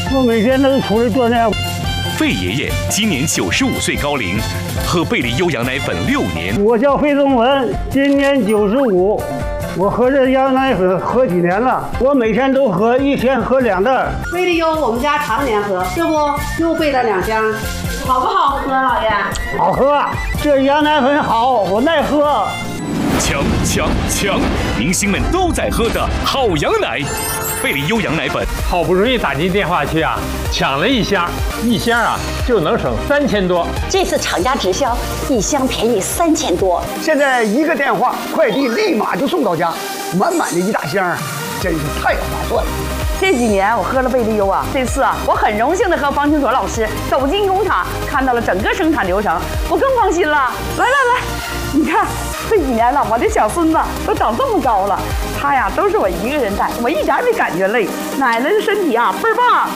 我每天都出来锻炼。 费爷爷今年95岁高龄，喝贝利优羊奶粉6年。 我叫费宗文，今年95。我喝这羊奶粉喝几年了？我每天都喝，一天喝2袋。 贝利优我们家常年喝，这不又备了2箱，好不好喝，老爷？ 好喝，这羊奶粉好，我爱喝。 抢！明星们都在喝的好羊奶，贝利优羊奶粉。 好不容易打进电话去啊，抢了1箱，1箱啊就能省3000多。 这次厂家直销，1箱便宜3000多。 现在一个电话，快递立马就送到家，满满的一大箱，真是太划算了。 这几年我喝了贝利优啊，这次啊我很荣幸的和方清所老师走进工厂，看到了整个生产流程，我更放心了。来，你看这几年了，我的小孙子都长这么高了，他呀都是我一个人带，我一点没感觉累。奶奶的身体啊倍儿棒，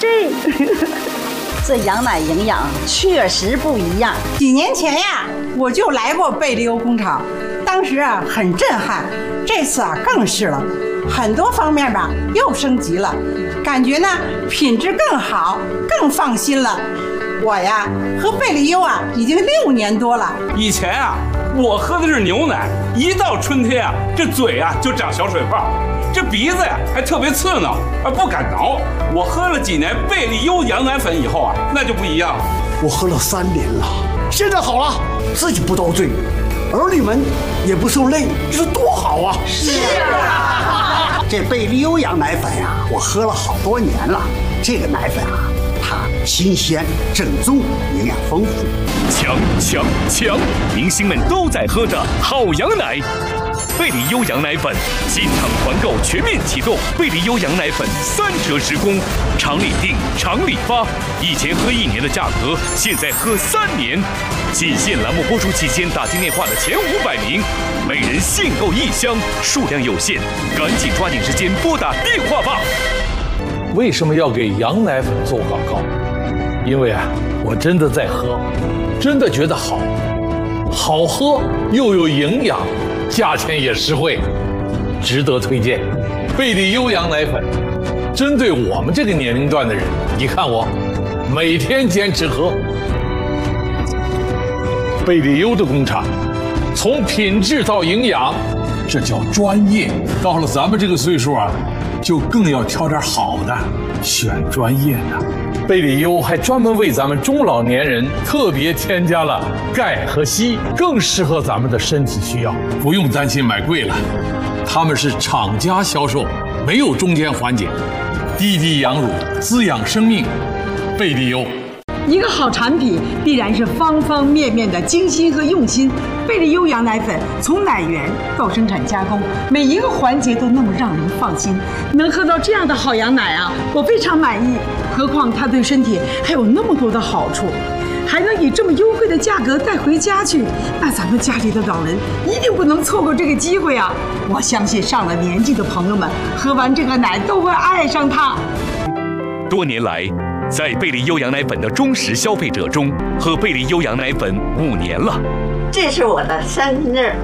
这羊奶营养确实不一样。 几年前呀，我就来过贝利优工厂，当时啊很震撼，这次啊更是了。很多方面吧又升级了，感觉呢品质更好，更放心了。我呀喝贝利优啊已经6年多了。 以前啊我喝的是牛奶，一到春天啊这嘴啊就长小水泡，这鼻子呀还特别刺挠，不敢挠。我喝了几年贝利优羊奶粉以后啊，那就不一样了。 我喝了3年了，现在好了，自己不遭罪，儿女们也不受累，这是多好啊！ 是啊， 这贝利优羊奶粉呀，我喝了好多年了。这个奶粉啊，它新鲜、正宗，营养丰富。 抢！明星们都在喝的好羊奶。贝利优羊奶粉进场团购全面启动，贝利优羊奶粉3折时供，常理定，常理发。以前喝1年的价格，现在喝3年。仅限栏目播出期间打进电话的前500名，每人限购1箱，数量有限，赶紧抓紧时间拨打电话吧。 为什么要给羊奶粉做广告？因为啊，我真的在喝，真的觉得好喝又有营养，价钱也实惠，值得推荐。贝利优羊奶粉，针对我们这个年龄段的人，你看我每天坚持喝。贝利优的工厂，从品质到营养，这叫专业。到了咱们这个岁数啊，就更要挑点好的，选专业的。贝利优还专门为咱们中老年人特别添加了钙和硒，更适合咱们的身体需要，不用担心买贵了。他们是厂家销售，没有中间环节，滴滴养乳，滋养生命。贝利优。 一个好产品必然是方方面面的精心和用心。贝利优羊奶粉从奶源到生产加工，每一个环节都那么让人放心。能喝到这样的好羊奶啊，我非常满意。何况它对身体还有那么多的好处，还能以这么优惠的价格带回家去，那咱们家里的老人一定不能错过这个机会啊！我相信上了年纪的朋友们喝完这个奶都会爱上它。 多年来，在贝利优羊奶粉的忠实消费者中，喝贝利优羊奶粉5年了。 这是我的生日，